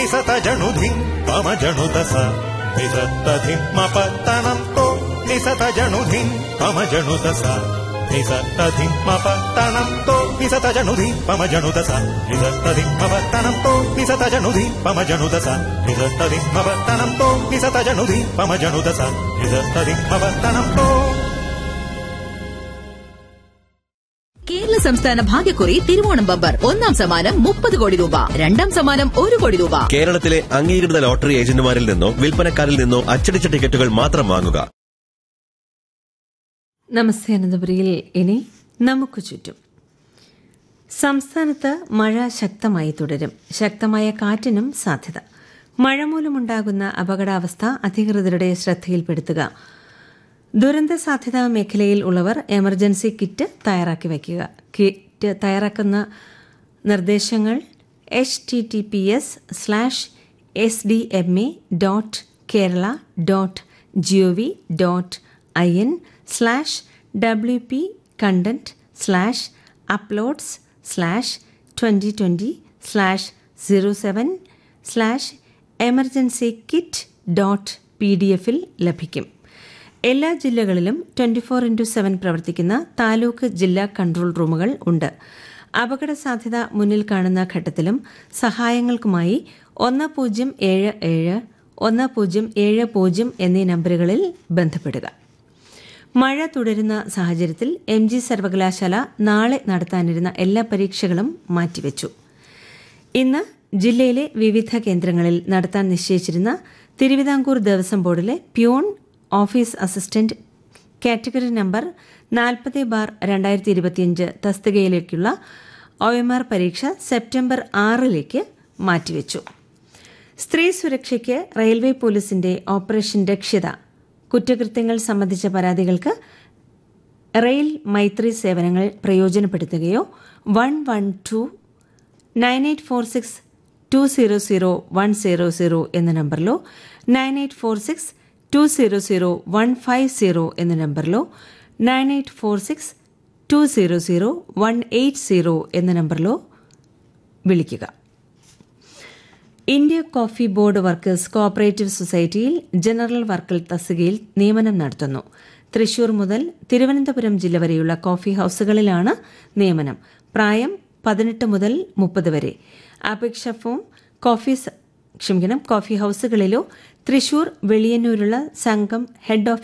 నిసతజనుధిం పమజనుదస నిసత్తధిం మపత్తనంతో నిసతజనుధిం పమజనుదస నిసత్తధిం మపత్తనంతో నిసతజనుధిం పమజనుదస నిసత్తధిం మపత్తనంతో నిసతజనుధిం పమజనుదస నిసత్తధిం మపత్తనంతో నిసతజనుధిం పమజనుదస నిసత్తధిం మపత్తనంతో. കേരള സംസ്ഥാന ഭാഗ്യക്കുറി തിരുവോണം ബമ്പർ. ഒന്നാം സമ്മാനം 30 കോടി രൂപ, രണ്ടാം സമ്മാനം 1 കോടി രൂപ. കേരളത്തിലെ അംഗീകൃത ലോട്ടറി ഏജന്റുമാരിൽ നിന്നോ വിൽപ്പനക്കാരിൽ നിന്നോ അച്ചടിച്ച ടിക്കറ്റുകൾ മാത്രം വാങ്ങുക. നമസ്തേ അനന്തപുരിയിൽ ഇനി നമുക്ക് ചുറ്റും. സംസ്ഥാനത്ത് മഴ ശക്തമായി തുടരും. ശക്തമായ കാറ്റിനും സാധ്യത. മഴ മൂലമുണ്ടാകുന്ന അപകടാവസ്ഥ അധികൃതരുടെ ശ്രദ്ധയിൽപ്പെടുത്തുക. ദുരന്ത സാധ്യതാ മേഖലയിൽ ഉള്ളവർ എമർജൻസി കിറ്റ് തയ്യാറാക്കി വയ്ക്കുക. കിറ്റ് തയ്യാറാക്കുന്ന നിർദ്ദേശങ്ങൾ https://sdme.kerala.gov.in/uploads/2020/emergency-kit.pdf-ൽ ലഭിക്കും. എല്ലാ ജില്ലകളിലും 24/7 പ്രവർത്തിക്കുന്ന താലൂക്ക് ജില്ലാ കൺട്രോൾ റൂമുകൾ ഉണ്ട്. അപകട സാധ്യത മുന്നിൽ കാണുന്ന ഘട്ടത്തിലും സഹായങ്ങൾക്കുമായി 1077 1070 എന്നീ നമ്പറുകളിൽ ബന്ധപ്പെടുക. മഴ തുടരുന്ന സാഹചര്യത്തിൽ MG സർവകലാശാല നാളെ നടത്താനിരുന്ന എല്ലാ പരീക്ഷകളും മാറ്റിവെച്ചു. ഇന്ന് ജില്ലയിലെ വിവിധ കേന്ദ്രങ്ങളിൽ നടത്താൻ നിശ്ചയിച്ചിരുന്ന തിരുവിതാംകൂർ ദേവസ്വം ബോർഡിലെ peon, office assistant category number 40/2025 തസ്തികയിലേക്കുള്ള OMR പരീക്ഷ സെപ്റ്റംബർ 6 മാറ്റിവെച്ചു. സ്ത്രീ സുരക്ഷയ്ക്ക് റെയിൽവേ പോലീസിന്റെ ഓപ്പറേഷൻ രക്ഷിത, കുറ്റകൃത്യങ്ങൾ സംബന്ധിച്ച പരാതികൾക്ക് റെയിൽ മൈത്രി സേവനങ്ങൾ പ്രയോജനപ്പെടുത്തുകയോ 112-9846-200-100 എന്ന നമ്പറിലോ 9846-200-150 എന്ന നമ്പറിലോ 9846-200-180 എന്ന നമ്പറിലോ വിളിക്കുക. India coffee board workers cooperative സൊസൈറ്റിയിൽ ജനറൽ വർക്കർ തസ്തികയിൽ നിയമനം നടത്തുന്നു. തൃശൂർ മുതൽ തിരുവനന്തപുരം ജില്ല വരെയുള്ള കോഫി ഹൌസുകളിലാണ് നിയമനം. പ്രായം 18 മുതൽ 30 വരെ. അപേക്ഷാ ഫോം കോഫി ഹൌസുകളിലോ തൃശൂർ വെളിയന്നൂരുള്ള സംഘം ഹെഡ് ഓഫീസ്